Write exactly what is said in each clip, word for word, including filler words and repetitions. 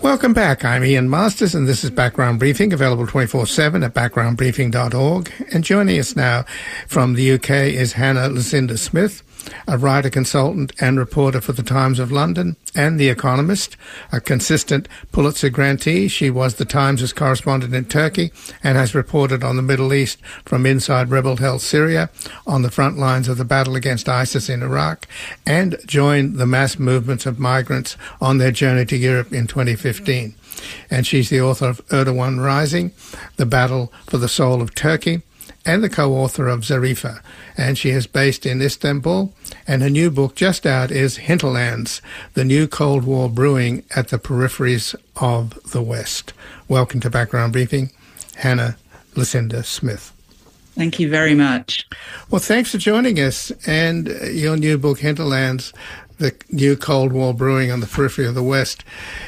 Welcome back. I'm Ian Masters, and this is Background Briefing, available twenty-four seven at background briefing dot org. And joining us now from the U K is Hannah Lucinda Smith, a writer, consultant, and reporter for The Times of London and The Economist, a consistent Pulitzer grantee. She was The Times' correspondent in Turkey and has reported on the Middle East from inside rebel-held Syria, on the front lines of the battle against ISIS in Iraq, and joined the mass movements of migrants on their journey to Europe in twenty fifteen. And she's the author of Erdogan Rising, The Battle for the Soul of Turkey, and the co-author of Zarifa, and she is based in Istanbul, and her new book just out is Hinterlands, the new Cold War brewing at the peripheries of the West. Welcome to Background Briefing, Hannah Lucinda Smith. Thank you very much. Well, thanks for joining us, and your new book, Hinterlands, the new Cold War brewing on the periphery of the West.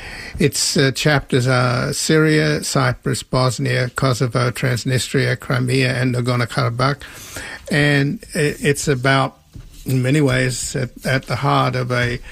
Its uh, chapters are Syria, Cyprus, Bosnia, Kosovo, Transnistria, Crimea, and Nagorno-Karabakh. And it's about, in many ways, at, at the heart of a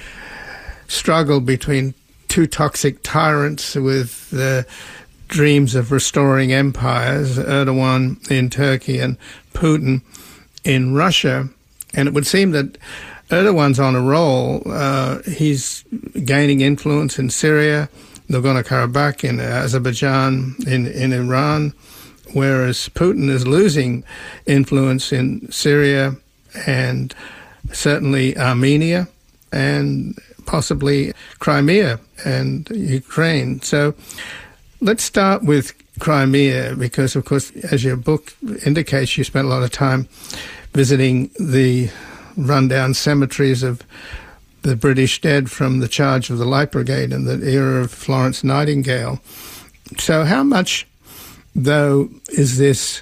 struggle between two toxic tyrants with the dreams of restoring empires, Erdogan in Turkey and Putin in Russia. And it would seem that Erdogan's on a roll. Uh, he's gaining influence in Syria, Nagorno-Karabakh, in Azerbaijan, in, in Iran, whereas Putin is losing influence in Syria and certainly Armenia and possibly Crimea and Ukraine. So let's start with Crimea because, of course, as your book indicates, you spent a lot of time visiting the rundown cemeteries of the British dead from the charge of the Light Brigade in the era of Florence Nightingale. So how much, though, is this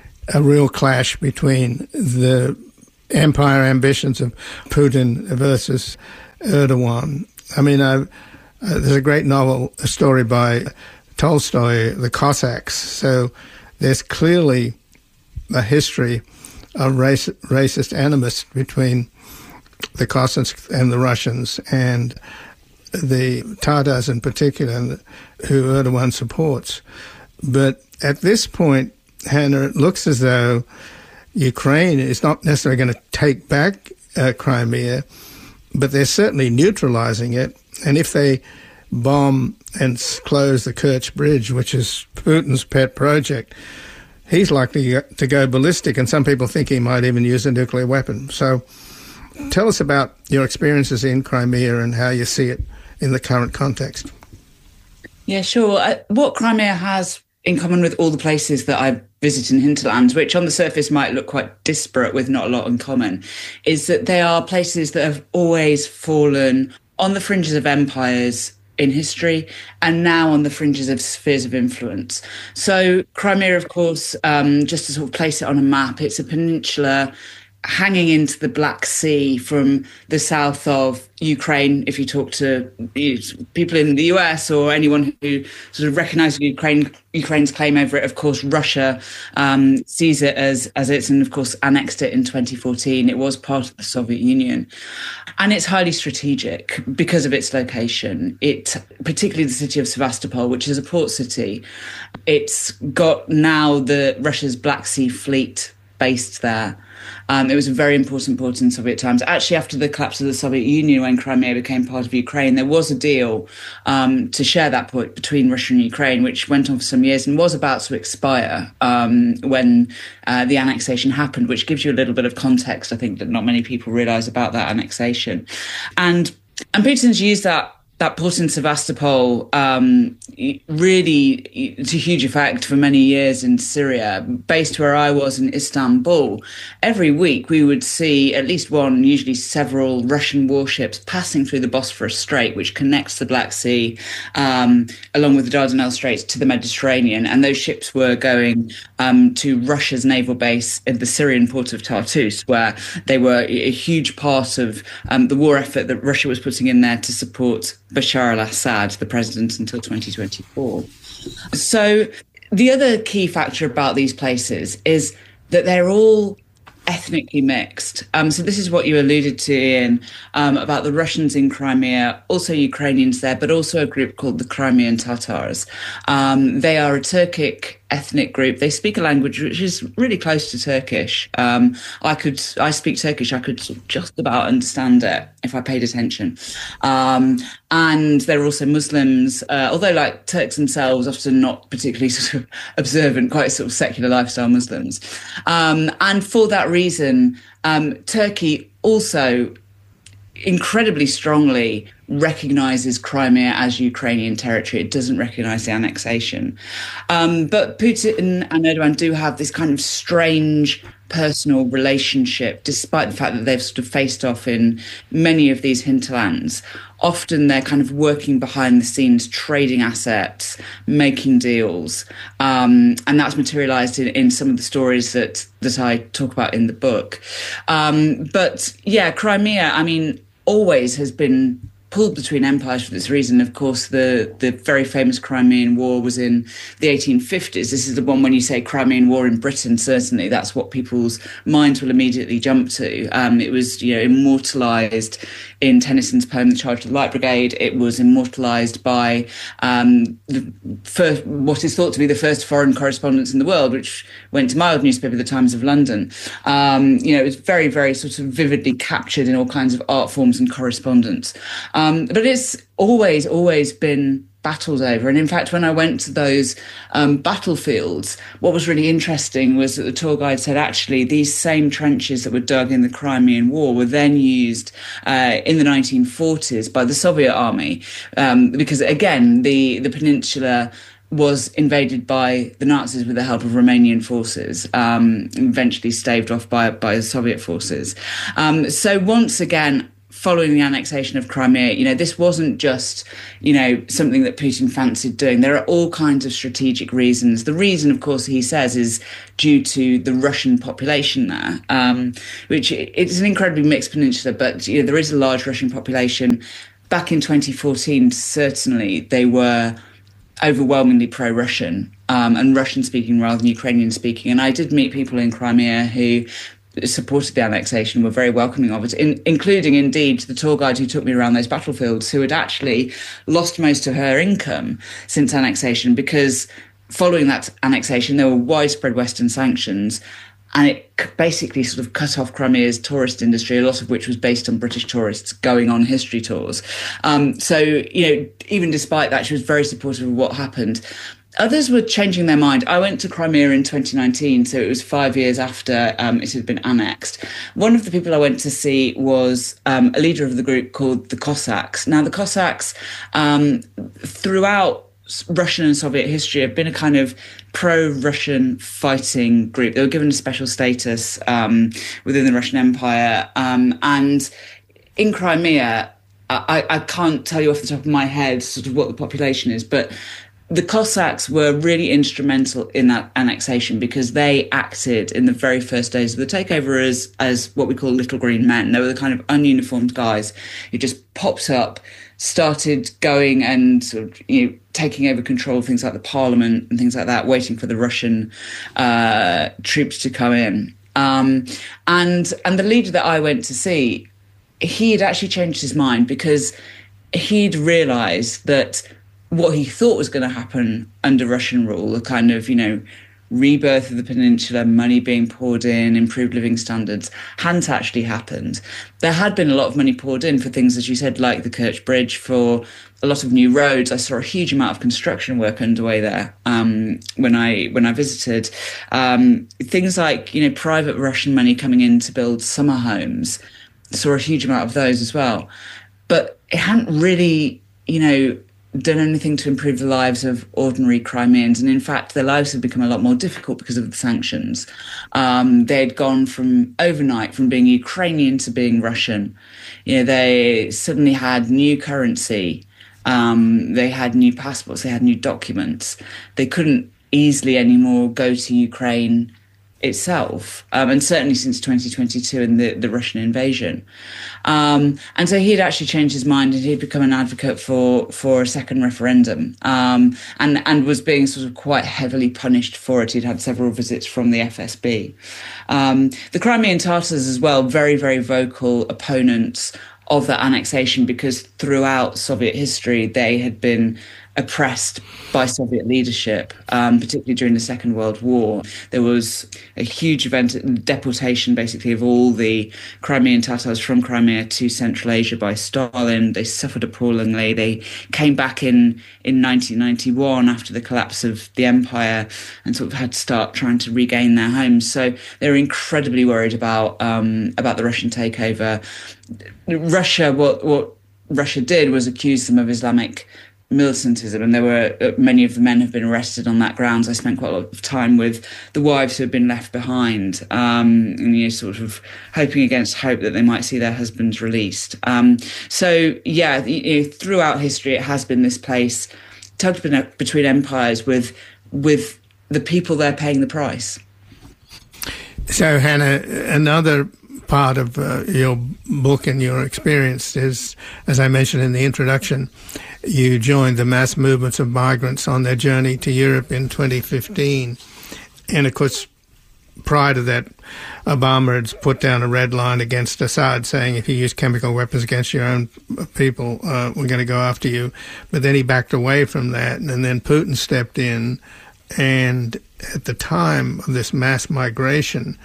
a real clash between the empire ambitions of Putin versus Erdogan? I mean, I've, uh, there's a great novel, a story by Tolstoy, The Cossacks. So there's clearly a history of race, racist animus between the Cossacks and the Russians and the Tatars in particular, who Erdogan supports. But at this point, Hannah, it looks as though Ukraine is not necessarily going to take back uh, Crimea, but they're certainly neutralizing it. And if they bomb and close the Kerch Bridge, which is Putin's pet project, he's likely to go ballistic, and some people think he might even use a nuclear weapon. So tell us about your experiences in Crimea and how you see it in the current context. Yeah, sure. Uh, what Crimea has in common with all the places that I visit in hinterlands, which on the surface might look quite disparate with not a lot in common, is that they are places that have always fallen on the fringes of empires in history and now on the fringes of spheres of influence. So Crimea, of course, um, just to sort of place it on a map, it's a peninsula hanging into the Black Sea from the south of Ukraine. If you talk to people in the U S or anyone who sort of recognises Ukraine, Ukraine's claim over it, of course, Russia um, sees it as, as its, and of course annexed it in twenty fourteen. It was part of the Soviet Union. And it's highly strategic because of its location. It, particularly the city of Sevastopol, which is a port city, it's got now the Russia's Black Sea Fleet based there. Um, it was a very important port in Soviet times. Actually, after the collapse of the Soviet Union, when Crimea became part of Ukraine, there was a deal um, to share that port between Russia and Ukraine, which went on for some years and was about to expire um, when uh, the annexation happened, which gives you a little bit of context, I think, that not many people realise about that annexation. And and Putin's used that that port in Sevastopol um, really to huge effect for many years in Syria. Based where I was in Istanbul, every week we would see at least one, usually several Russian warships passing through the Bosphorus Strait, which connects the Black Sea um, along with the Dardanelles Straits to the Mediterranean. And those ships were going um, to Russia's naval base in the Syrian port of Tartus, where they were a huge part of um, the war effort that Russia was putting in there to support Bashar al-Assad, the president until twenty twenty-four. So the other key factor about these places is that they're all ethnically mixed. Um, so this is what you alluded to, Ian, um, about the Russians in Crimea, also Ukrainians there, but also a group called the Crimean Tatars. Um, they are a Turkic ethnic group. They speak a language which is really close to Turkish. Um, I could, I speak Turkish. I could just about understand it if I paid attention. Um, and they're also Muslims, uh, although like Turks themselves, often not particularly sort of observant, quite sort of secular lifestyle Muslims. Um, and for that reason, um, Turkey also incredibly strongly recognises Crimea as Ukrainian territory. It doesn't recognise the annexation. Um, but Putin and Erdogan do have this kind of strange personal relationship, despite the fact that they've sort of faced off in many of these hinterlands. Often they're kind of working behind the scenes, trading assets, making deals. Um, and that's materialised in, in some of the stories that, that I talk about in the book. Um, but yeah, Crimea, I mean, always has been pulled between empires for this reason. Of course, the, the very famous Crimean War was in the eighteen fifties. This is the one when you say Crimean War in Britain, certainly that's what people's minds will immediately jump to. Um, it was, you know, immortalised in Tennyson's poem, The Charge of the Light Brigade. It was immortalised by um, the first, what is thought to be the first foreign correspondence in the world, which went to my old newspaper, The Times of London. Um, you know, it was very, very sort of vividly captured in all kinds of art forms and correspondence. Um, but it's always, always been battled over. And in fact, when I went to those um, battlefields, what was really interesting was that the tour guide said, actually, these same trenches that were dug in the Crimean War were then used uh, in the nineteen forties by the Soviet army. Um, because, again, the, the peninsula was invaded by the Nazis with the help of Romanian forces, um, eventually staved off by, by the Soviet forces. Um, so once again, following the annexation of Crimea, you know, this wasn't just, you know, something that Putin fancied doing. There are all kinds of strategic reasons. The reason, of course, he says is due to the Russian population there, um, which it's an incredibly mixed peninsula, but, you know, there is a large Russian population. Back in twenty fourteen, certainly, they were overwhelmingly pro-Russian um, and Russian-speaking rather than Ukrainian-speaking. And I did meet people in Crimea who supported the annexation, were very welcoming of it, in, including, indeed, the tour guide who took me around those battlefields, who had actually lost most of her income since annexation, because following that annexation, there were widespread Western sanctions, and it basically sort of cut off Crimea's tourist industry, a lot of which was based on British tourists going on history tours. Um, so, you know, even despite that, she was very supportive of what happened. Others were changing their mind. I went to Crimea in twenty nineteen, so it was five years after um, it had been annexed. One of the people I went to see was um, a leader of the group called the Cossacks. Now, the Cossacks, um, throughout Russian and Soviet history, have been a kind of pro-Russian fighting group. They were given a special status um, within the Russian Empire. Um, and in Crimea, I, I can't tell you off the top of my head sort of what the population is, but the Cossacks were really instrumental in that annexation because they acted in the very first days of the takeover as, as what we call little green men. They were the kind of ununiformed guys who just popped up, started going and sort of, you know, taking over control of things like the parliament and things like that, waiting for the Russian uh, troops to come in. Um, and and the leader that I went to see, he had actually changed his mind because he'd realised that what he thought was going to happen under Russian rule, the kind of, you know, rebirth of the peninsula, money being poured in, improved living standards, hadn't actually happened. There had been a lot of money poured in for things, as you said, like the Kerch Bridge, for a lot of new roads. I saw a huge amount of construction work underway there um, when I when I visited. Um, things like, you know, private Russian money coming in to build summer homes. I saw a huge amount of those as well. But it hadn't really, you know, done anything to improve the lives of ordinary Crimeans. And in fact, their lives had become a lot more difficult because of the sanctions. Um, they'd gone from overnight from being Ukrainian to being Russian. You know, they suddenly had new currency. Um, they had new passports. They had new documents. They couldn't easily anymore go to Ukraine itself, um, and certainly since twenty twenty-two and the, the Russian invasion. Um, and so he'd actually changed his mind, and he'd become an advocate for for a second referendum, um, and, and was being sort of quite heavily punished for it. He'd had several visits from the F S B. Um, the Crimean Tatars as well, very, very vocal opponents of that annexation, because throughout Soviet history, they had been oppressed by Soviet leadership, um, particularly during the Second World War. There was a huge event, deportation basically of all the Crimean Tatars from Crimea to Central Asia by Stalin. They suffered appallingly. They came back in, in nineteen ninety-one after the collapse of the empire and sort of had to start trying to regain their homes. So they were incredibly worried about um, about the Russian takeover. Russia, what what Russia did was accuse them of Islamic militantism, and there were many of the men have been arrested on that grounds. I spent quite a lot of time with the wives who had been left behind, um, and you know, sort of hoping against hope that they might see their husbands released. Um, so yeah, you know, throughout history, it has been this place tugged between empires, with with the people there paying the price. So Hannah, another part of uh, your book and your experience is, as I mentioned in the introduction, you joined the mass movements of migrants on their journey to Europe in twenty fifteen. And of course, prior to that, Obama had put down a red line against Assad, saying if you use chemical weapons against your own people, uh, we're going to go after you. But then he backed away from that, and then Putin stepped in. And at the time of this mass migration,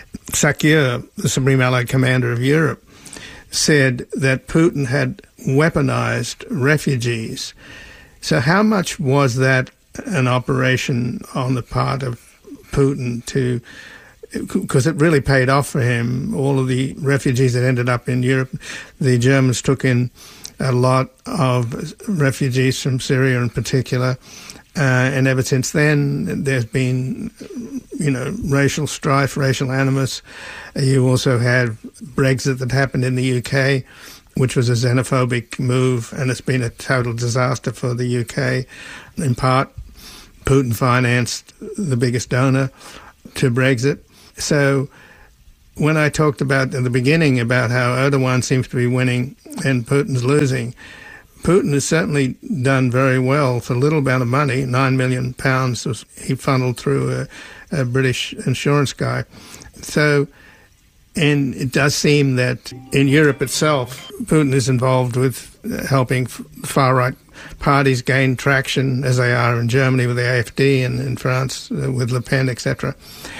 Sakir, the Supreme Allied Commander of Europe, said that Putin had weaponized refugees. So how much was that an operation on the part of Putin to, because it really paid off for him, all of the refugees that ended up in Europe. The Germans took in a lot of refugees from Syria in particular. Uh, and ever since then, there's been, you know, racial strife, racial animus. You also had Brexit that happened in the U K, which was a xenophobic move, and it's been a total disaster for the U K. In part, Putin financed the biggest donor to Brexit. So when I talked about in the beginning about how Erdogan seems to be winning and Putin's losing, Putin has certainly done very well for a little amount of money. Nine million pounds was he funneled through a, a British insurance guy. So, and it does seem that in Europe itself, Putin is involved with helping far-right parties gain traction, as they are in Germany with the A F D and in France with Le Pen, et cetera.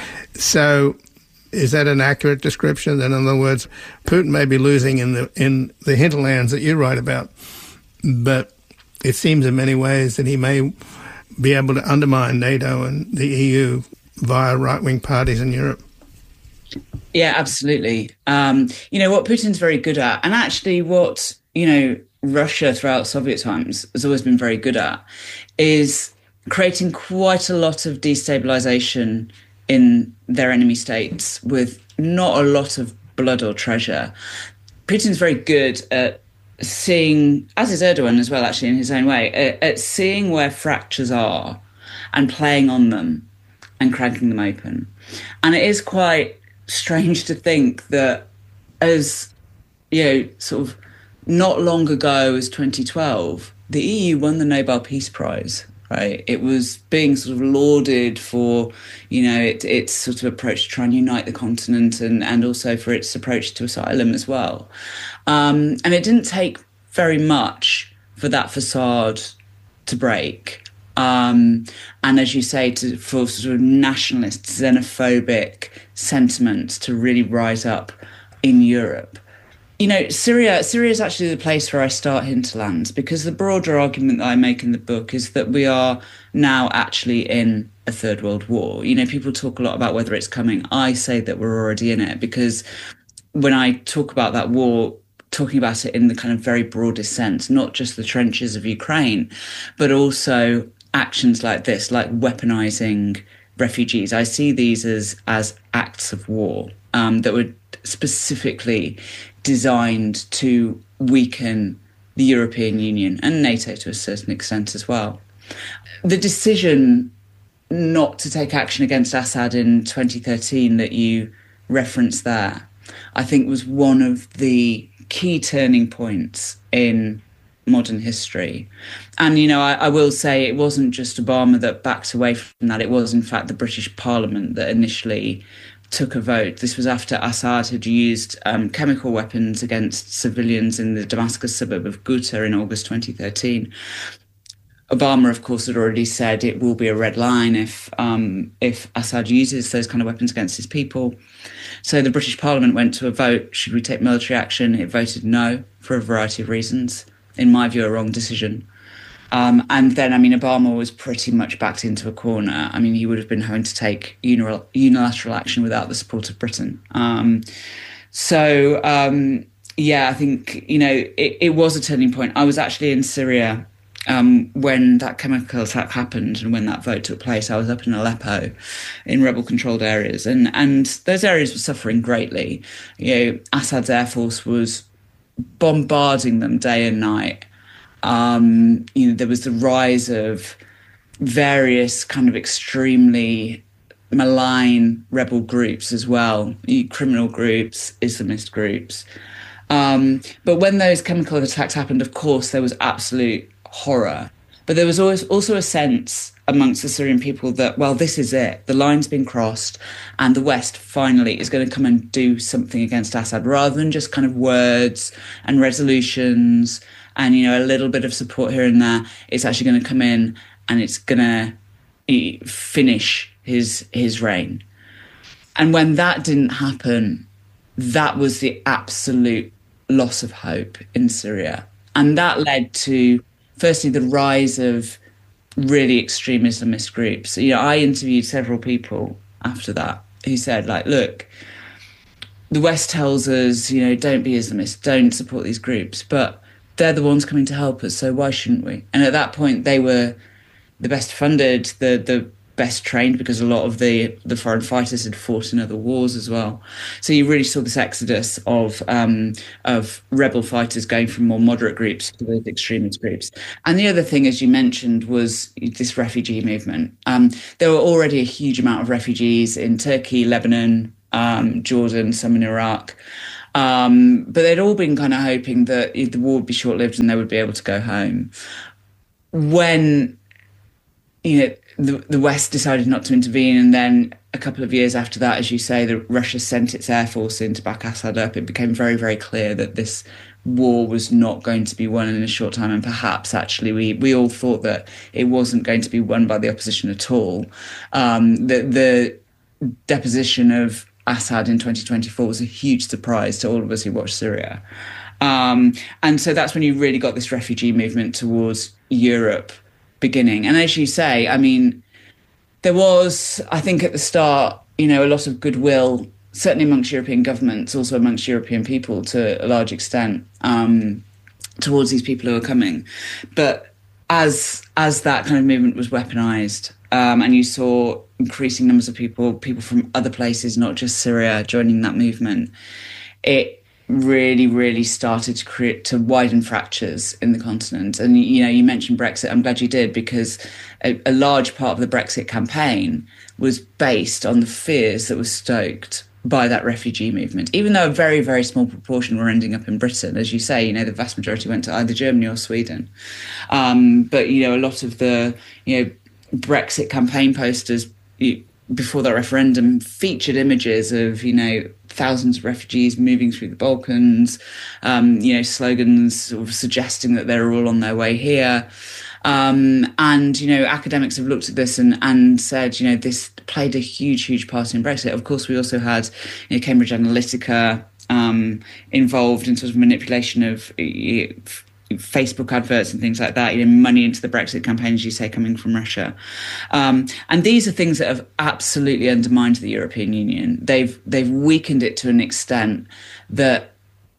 So, is that an accurate description? That, in other words, Putin may be losing in the in the hinterlands that you write about, but it seems in many ways that he may be able to undermine NATO and the E U via right-wing parties in Europe. Yeah, absolutely. Um, you know, what Putin's very good at, and actually what, you know, Russia throughout Soviet times has always been very good at, is creating quite a lot of destabilization in their enemy states with not a lot of blood or treasure. Putin's very good at seeing, as is Erdogan as well, actually, in his own way, at, at seeing where fractures are and playing on them and cracking them open. And it is quite strange to think that as, you know, sort of not long ago as twenty twelve, the E U won the Nobel Peace Prize, right? It was being sort of lauded for, you know, it, its sort of approach to try and unite the continent, and, and also for its approach to asylum as well. Um, and it didn't take very much for that facade to break. Um, and as you say, to, for sort of nationalist, xenophobic sentiments to really rise up in Europe. You know, Syria, Syria is actually the place where I start Hinterlands, because the broader argument that I make in the book is that we are now actually in a third world war. You know, people talk a lot about whether it's coming. I say that we're already in it, because when I talk about that war, talking about it in the kind of very broadest sense, not just the trenches of Ukraine, but also actions like this, like weaponizing refugees. I see these as, as acts of war um, that were specifically designed to weaken the European Union and NATO to a certain extent as well. The decision not to take action against Assad in twenty thirteen that you referenced there, I think was one of the key turning points in modern history. And, you know, I, I will say it wasn't just Obama that backed away from that. It was, in fact, the British Parliament that initially took a vote. This was after Assad had used um, chemical weapons against civilians in the Damascus suburb of Ghouta in August twenty thirteen. Obama, of course, had already said it will be a red line if um, if Assad uses those kind of weapons against his people. So the British Parliament went to a vote. Should we take military action? It voted no for a variety of reasons. In my view, a wrong decision. Um, and then, I mean, Obama was pretty much backed into a corner. I mean, he would have been having to take unilateral action without the support of Britain. Um, so, um, yeah, I think, you know, it, it was a turning point. I was actually in Syria Um, when that chemical attack happened and when that vote took place. I was up in Aleppo in rebel-controlled areas, and, and those areas were suffering greatly. You know, Assad's air force was bombarding them day and night. Um, you know, there was the rise of various kind of extremely malign rebel groups as well, criminal groups, Islamist groups. Um, but when those chemical attacks happened, of course, there was absolute horror. But there was always also a sense amongst the Syrian people that, well, this is it. The line's been crossed and the West finally is going to come and do something against Assad, rather than just kind of words and resolutions and, you know, a little bit of support here and there. It's actually going to come in and it's going to finish his his reign. And when that didn't happen, that was the absolute loss of hope in Syria. And that led to, firstly, the rise of really extreme Islamist groups. You know, I interviewed several people after that who said, like, look, the West tells us, you know, don't be Islamist, don't support these groups, but they're the ones coming to help us, so why shouldn't we? And at that point, they were the best funded, the the best trained, because a lot of the, the foreign fighters had fought in other wars as well. So you really saw this exodus of um, of rebel fighters going from more moderate groups to those extremist groups. And the other thing, as you mentioned, was this refugee movement. Um, there were already a huge amount of refugees in Turkey, Lebanon, um, Jordan, some in Iraq. Um, but they'd all been kind of hoping that the war would be short-lived and they would be able to go home. When, you know, the, the West decided not to intervene, and then a couple of years after that, as you say, the, Russia sent its air force in to back Assad up, it became very, very clear that this war was not going to be won in a short time. And perhaps, actually, we, we all thought that it wasn't going to be won by the opposition at all. Um, the, the deposition of Assad in twenty twenty-four was a huge surprise to all of us who watched Syria. Um, and so that's when you really got this refugee movement towards Europe beginning. And as you say, I mean, there was, I think at the start, you know, a lot of goodwill, certainly amongst European governments, also amongst European people to a large extent, um, towards these people who are coming. But as as that kind of movement was weaponized, um, and you saw increasing numbers of people, people from other places, not just Syria, joining that movement, it really, really started to create, to widen fractures in the continent. And, you know, you mentioned Brexit. I'm glad you did, because a, a large part of the Brexit campaign was based on the fears that were stoked by that refugee movement. Even though a very, very small proportion were ending up in Britain, as you say, you know, the vast majority went to either Germany or Sweden. Um, but, you know, a lot of the, you know, Brexit campaign posters before that referendum featured images of, you know, thousands of refugees moving through the Balkans, um, you know, slogans sort of suggesting that they're all on their way here. Um, and, you know, academics have looked at this and, and said, you know, this played a huge, huge part in Brexit. Of course, we also had, you know, Cambridge Analytica um, involved in sort of manipulation of uh, Facebook adverts and things like that, you know, money into the Brexit campaign, as you say, coming from Russia. Um, and these are things that have absolutely undermined the European Union. They've they've weakened it to an extent that,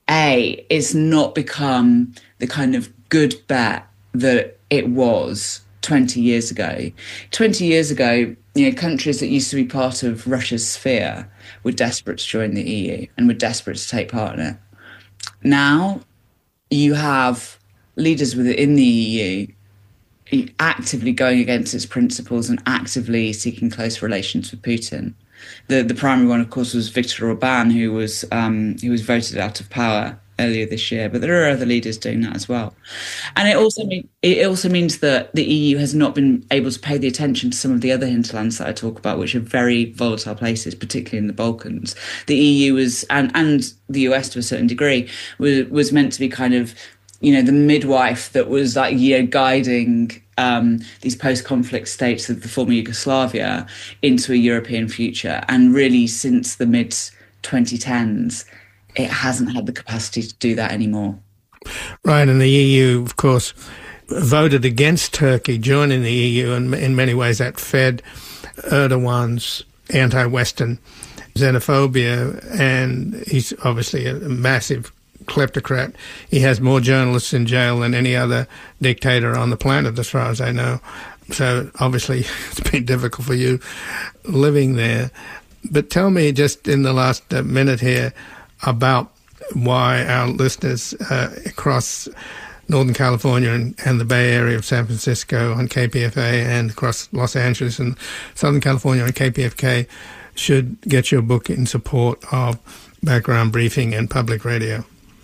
A, it's not become the kind of good bet that it was twenty years ago. twenty years ago, you know, countries that used to be part of Russia's sphere were desperate to join the E U and were desperate to take part in it. Now you have leaders within the E U actively going against its principles and actively seeking close relations with Putin. The the primary one, of course, was Viktor Orban, who was um, who was voted out of power earlier this year. But there are other leaders doing that as well. And it also mean, it also means that the E U has not been able to pay the attention to some of the other hinterlands that I talk about, which are very volatile places, particularly in the Balkans. The E U was, and and the U S to a certain degree, was was meant to be kind of, you know, the midwife that was like, you know, guiding um, these post-conflict states of the former Yugoslavia into a European future. And really, since the mid twenty tens, it hasn't had the capacity to do that anymore. Right, and the E U, of course, voted against Turkey joining the E U, and in many ways that fed Erdogan's anti-Western xenophobia, and he's obviously a massive kleptocrat. He has more journalists in jail than any other dictator on the planet, as far as I know. So obviously it's been difficult for you living there. But tell me just in the last uh, minute here about why our listeners uh, across Northern California and, and the Bay Area of San Francisco on K P F A, and across Los Angeles and Southern California on K P F K should get your book in support of Background Briefing and public radio.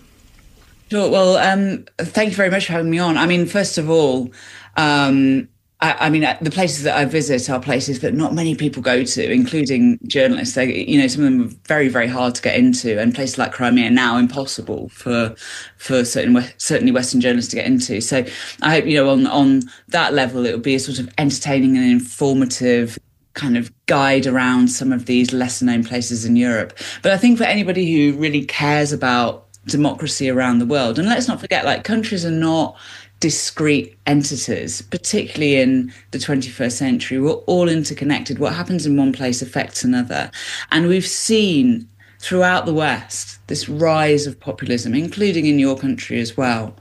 Sure. Well, um, thank you very much for having me on. I mean, first of all, um, I, I mean, the places that I visit are places that not many people go to, including journalists. They, you know, some of them are very, very hard to get into, and places like Crimea now impossible for for certain certainly Western journalists to get into. So I hope, you know, on on that level, it will be a sort of entertaining and informative kind of guide around some of these lesser known places in Europe. But I think for anybody who really cares about democracy around the world, and let's not forget, like, countries are not discrete entities, particularly in the twenty-first century. We're all interconnected. What happens in one place affects another. And we've seen throughout the West this rise of populism, including in your country as well,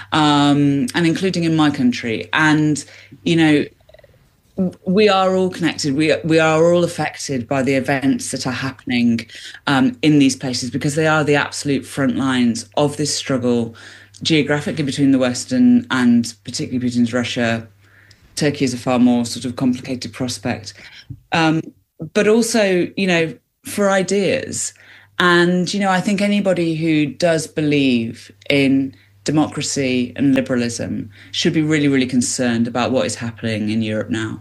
um, and including in my country. And, you know, we are all connected. We we are all affected by the events that are happening um, in these places, because they are the absolute front lines of this struggle geographically between the West and, and particularly Putin's Russia. Turkey is a far more sort of complicated prospect. Um, but also, you know, for ideas. And, you know, I think anybody who does believe in democracy and liberalism should be really, really concerned about what is happening in Europe now.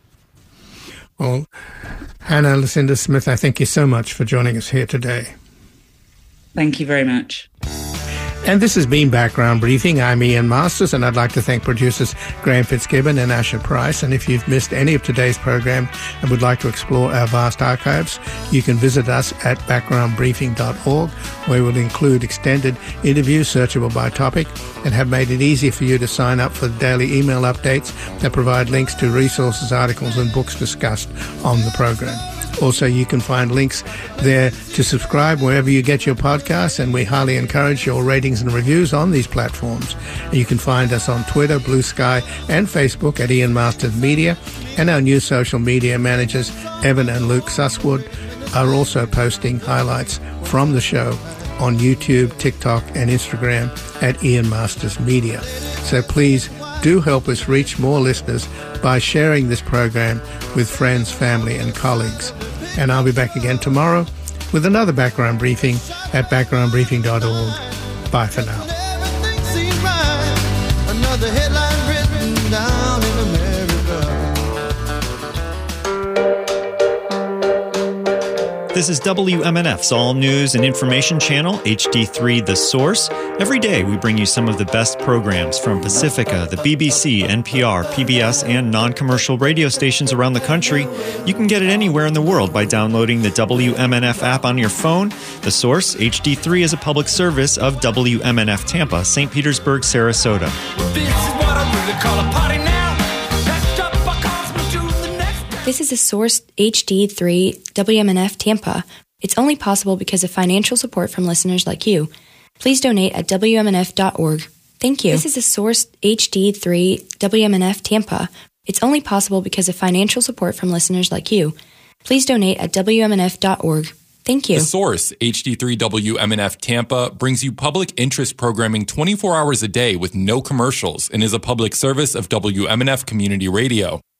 Well, Hannah Lucinda Smith, I thank you so much for joining us here today. Thank you very much. And this has been Background Briefing. I'm Ian Masters, and I'd like to thank producers Graham Fitzgibbon and Asher Price. And if you've missed any of today's program and would like to explore our vast archives, you can visit us at background briefing dot org, where we'll include extended interviews searchable by topic and have made it easy for you to sign up for daily email updates that provide links to resources, articles, and books discussed on the program. Also, you can find links there to subscribe wherever you get your podcasts, and we highly encourage your ratings and reviews on these platforms. And you can find us on Twitter, Blue Sky, and Facebook at Ian Masters Media, and our new social media managers, Evan and Luke Susswood, are also posting highlights from the show on YouTube, TikTok, and Instagram at Ian Masters Media. So please do help us reach more listeners by sharing this program with friends, family, and colleagues. And I'll be back again tomorrow with another Background Briefing at background briefing dot org. Bye for now. Everything seems right. Another headline written down in America. This is W M N F's All News and Information Channel, H D three The Source. Every day we bring you some of the best programs from Pacifica, the B B C, N P R, P B S, and non-commercial radio stations around the country. You can get it anywhere in the world by downloading the W M N F app on your phone. The Source, H D three, is a public service of W M N F Tampa, Saint Petersburg, Sarasota. This is what I really call a party now. This is a Source H D three W M N F Tampa. It's only possible because of financial support from listeners like you. Please donate at W M N F dot org. Thank you. This is a Source H D three W M N F Tampa. It's only possible because of financial support from listeners like you. Please donate at W M N F dot org. Thank you. The Source, H D three W M N F Tampa, brings you public interest programming twenty-four hours a day with no commercials and is a public service of W M N F Community Radio.